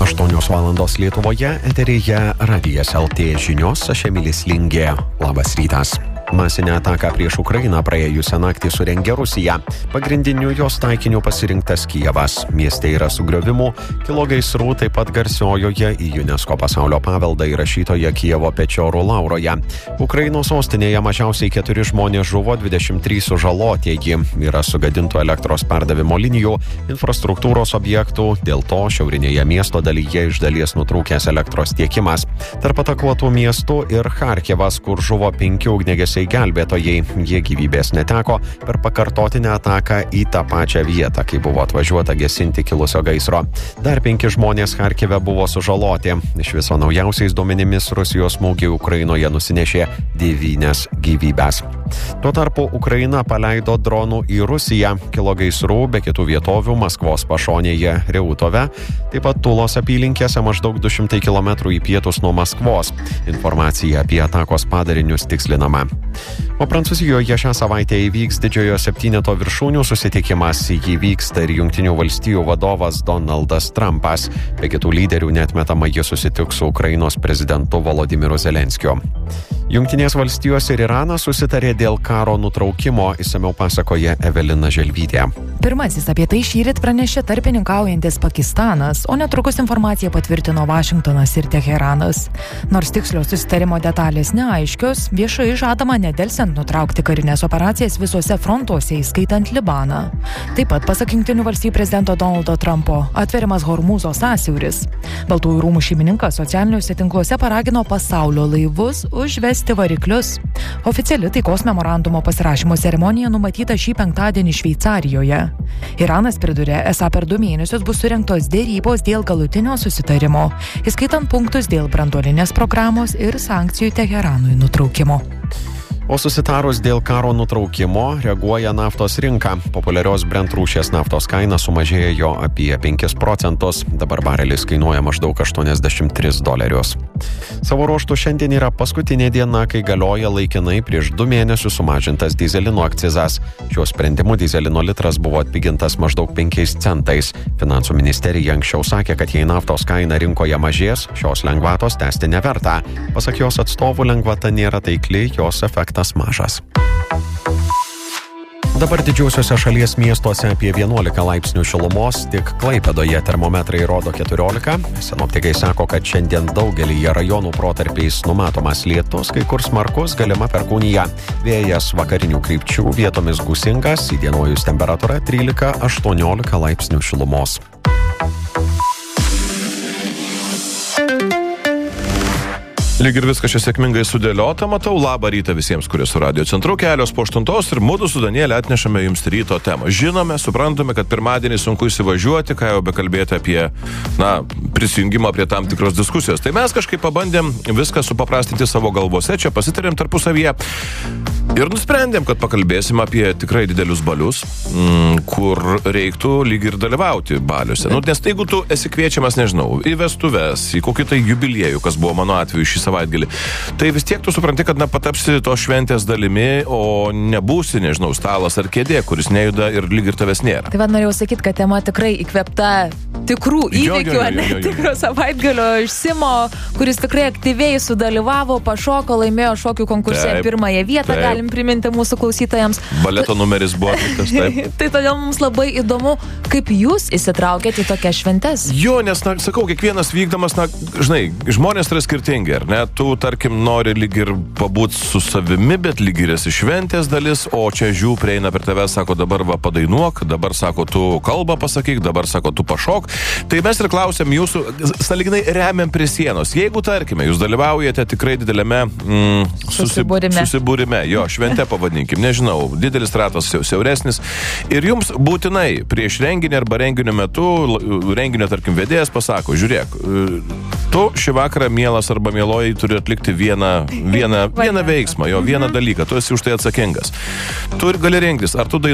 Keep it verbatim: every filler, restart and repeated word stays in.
aštuonios valandos Lietuvoje, eteryje Radijas L T žinios, aš Emilis Lingė. Labas rytas. Masinę ataką prieš Ukrainą praėjusią naktį surengė Rusija. Pagrindiniu jos taikiniu pasirinktas Kijevas. Mieste yra sugriovimų, kilo gaisrų taip pat garsiojoje į UNESCO pasaulio paveldą įrašytoje Kijevo Pečorų Lauroje. Ukrainos sostinėje mažiausiai keturi žmonės žuvo, dvidešimt trys sužalotieji. Yra sugadintų elektros perdavimo linijų, infrastruktūros objektų, dėl to šiaurinėje miesto dalyje iš dalies nutrūkęs elektros tiekimas. Tarp atakuotų miestų ir Charkivas, kur žuvo penki ugniagesiai gelbėtojai. Jie gyvybės neteko per pakartotinę ataką į tą pačią vietą, kai buvo atvažiuota gesinti kilusio gaisro. Dar penki žmonės Charkive buvo sužaloti. Iš viso naujausiais duomenimis Rusijos smūgiai Ukrainoje nusinešė devynias gyvybes. Tuo tarpu Ukraina paleido dronų į Rusiją. Kilo gaisrų be kitų vietovių Maskvos pašonėje Reutove, taip pat Tulos apylinkėse maždaug du šimtai kilometrų į pietus nuo Maskvos. Informacija apie atakos padarinius tikslinama. O Prancūzijoje šią savaitę įvyks didžiojo septyneto viršūnių susitikimas. Jį vyksta ir Jungtinių valstijų vadovas Donaldas Trumpas. Be kitų lyderių neatmetama jie susitiks su Ukrainos prezidentu Volodymyru Zelenskiu. Jungtinės valstijos ir Iranas susitarė dėl karo nutraukimo, išsamiau pasakoja Evelina Želvytė. Pirmasis apie tai šįryt pranešė tarpininkaujantis Pakistanas, o netrukus informaciją patvirtino Vašingtonas ir Teheranas. Nors tikslios susitarimo detalės neaiškios, viešai žadama nedelsiant nutraukti karinės operacijas visuose frontuose, įskaitant Libaną. Taip pat, pasak Jungtinių valstijų prezidento Donaldo Trumpo, atveriamas Hormūzo sąsiauris. Baltųjų rūmų šeimininkas socialiniuose tinkluose paragino pasaulio laivus užvesti variklius. Oficiali taikos memorandumo pasirašymo ceremonija numatyta šį penktadienį Šveicarijoje. Iranas pridūrė, esą per du mėnesius bus surengtos dėrybos dėl galutinio susitarimo, įskaitant punktus dėl branduolinės programos ir sankcijų Teheranui nutraukimo. O susitarus dėl karo nutraukimo reaguoja naftos rinka. Populiarios Brent rūšies naftos kaina sumažėjo apie penkis procentus. Dabar barelis kainuoja maždaug aštuoniasdešimt tris dolerius. Savo ruožtu šiandien yra paskutinė diena, kai galioja laikinai prieš du mėnesius sumažintas dyzelino akcizas. Šiuo sprendimu dyzelino litras buvo atpigintas maždaug penkiais centais. Finansų ministerija anksčiau sakė, kad jei naftos kaina rinkoje mažės, šios lengvatos tęsti neverta. Pasak jos atstovų, lengvata nėra taikli, jos efektas mažas. Dabar didžiausiuose šalies miestuose apie vienuolika laipsnių šilumos, tik Klaipėdoje termometrai rodo keturiolika. Sinoptikai sako, kad šiandien daugelyje rajonų protarpiais numatomas lietus, kai kur smarkus, galima perkūnija. Vėjas vakarinių krypčių, vietomis gūsingas, įdienojus temperatūra trylika aštuoniolika laipsnių šilumos. Lyg ir viskas čia sėkmingai sudėliota, matau. Labą rytą visiems, kurie su Radio centru, kelios po aštuntos ir mudu su Danielė atnešame jums ryto temą. Žinome, suprantame, kad pirmadienį sunku įsivažiuoti, ką jau bekalbėti apie, na, prisijungimą prie tam tikros diskusijos. Tai mes kažkaip pabandėm viską supaprastinti savo galvose, čia pasitarėm tarpusavyje ir nusprendėm, kad pakalbėsim apie tikrai didelius balius, m, kur reiktų lyg ir dalyvauti baliuose. Nu, nes jeigu tu esi kviečiamas, nežinau, į vestuves, į kokį tai jubiliejų, kas buvo mano atveju šį savaitgalį, tai vis tiek tu supranti, kad nepatapsi tos šventės dalimi, o nebūsi, nežinau, stalas ar kėdė, kuris nejuda ir lyg ir tavęs nėra. Tai vad norėjau sakyti, kad tema tikrai įkvėpta tikrų įvykių, ar ne tikro savaitgalio iš Simo, kuris tikrai aktyviai sudalyvavo, pašoko, laimėjo šokių konkurse pirmąją vietą, taip. Galim priminti mūsų klausytojams. Baleto numeris buvo atliktas, taip. Tai todėl mums labai įdomu, kaip jūs įsitraukėte į tokias šventes. Jo, nes, na, sakau, kiekvienas vykdamas, na, žinai, žmonės yra skirtingi, ar ne? Tu, tarkim, nori lyg ir pabūti su savimi, bet lyg ir esi šventės dalis, o čia žiū prieina per tave, sako, dabar va padainuok, dabar sako, tu kalbą pasakyk, dabar sako, tu pašok. Tai mes ir klausėm jūsų, sąlyginai remiam prie sienos. Jeigu, tarkime, jūs dalyvaujate tikrai didelėme mm, susibūrime. susibūrime, jo, švente pavadinkim, nežinau, didelis ratas siauresnis, ir jums būtinai prieš renginį arba renginio metu, renginio, tarkim, vedėjas pasako, žiūrėk, tu šį vakarą, mielas arba mieloji, turi atlikti vieną, vieną, vieną veiksmą, jo, vieną dalyką, tu esi už tai atsakingas. Tu ir gali rinktis, ar tu dainuoji